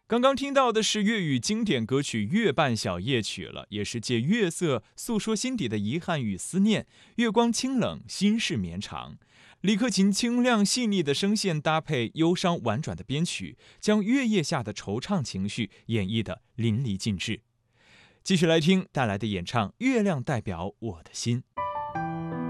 刚刚听到的是粤语经典歌曲《月半小夜曲》了，也是借月色诉说心底的遗憾与思念。月光清冷，心事绵长。李克勤清亮细腻的声线搭配忧伤婉转的编曲，将月夜下的惆怅情绪演绎得淋漓尽致。继续来听带来的演唱《月亮代表我的心》。